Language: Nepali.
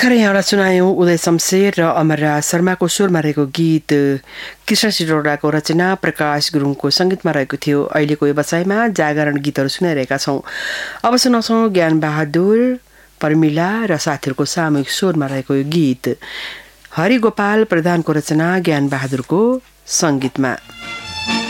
भर्खरै एउटा सुनायौं उदय शमशेर र अमरराज शर्माको स्वरमा रहेको गीत कृष्ण सिरोडाको रचना प्रकाश गुरुङको संगीतमा रहेको थियो। अहिलेको व्यवसायमा जागरण गीतहरू सुनाइरहेका छौं। अब सुनाउँछौं ज्ञान बहादुर परमिला र साथीहरूको सामूहिक स्वरमा रहेको यो गीत हरिगोपाल प्रधानको रचना ज्ञान बहादुरको संगीतमा।